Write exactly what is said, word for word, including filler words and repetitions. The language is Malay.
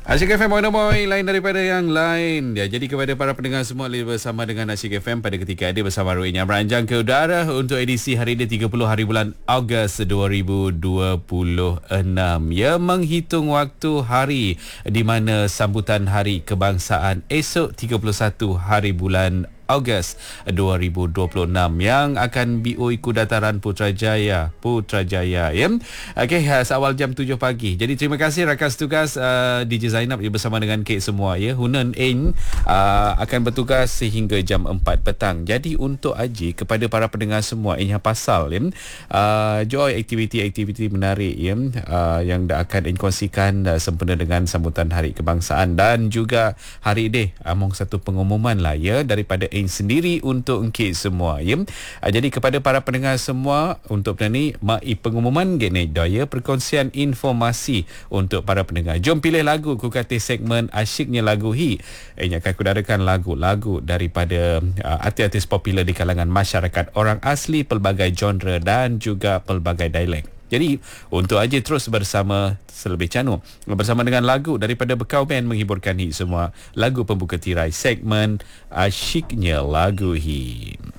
Asyik F M Mono Boy, lain daripada yang lain. Ya, jadi kepada para pendengar semua, bersama dengan Asyik F M pada ketika ini bersama Ruin yang beranjang ke udara untuk edisi hari ini tiga puluh hari bulan Ogos dua ribu dua puluh enam. Ya, menghitung waktu hari di mana sambutan Hari Kebangsaan esok tiga puluh satu hari bulan Ogos dua ribu dua puluh enam yang akan B O ikut dataran Putrajaya Putrajaya ya. Okey, seawal jam tujuh pagi. Jadi terima kasih rakan tugas uh, D J Zainab ya, bersama dengan Kek semua ya. Hunan Eng uh, akan bertugas sehingga jam empat petang. Jadi untuk aji kepada para pendengar semua Eng pasal ya, uh, joy aktiviti-aktiviti menarik ya, uh, yang dah akan Eng kongsikan uh, sempena dengan sambutan Hari Kebangsaan dan juga hari ini among satu pengumuman lah ya daripada Eng sendiri untuk engkit semua ya. Uh, jadi kepada para pendengar semua untuk ni mai pengumuman gini daya perkongsian informasi untuk para pendengar. Jom pilih lagu ku kata segmen asyiknya lagu hi. Eng akan kudarakan lagu-lagu daripada uh, artis-artis popular di kalangan masyarakat orang asli pelbagai genre dan juga pelbagai dialek. Jadi untuk aja terus bersama selebih canu bersama dengan lagu daripada Bekau Band menghiburkan hit semua lagu pembuka tirai segmen asyiknya lagu hit.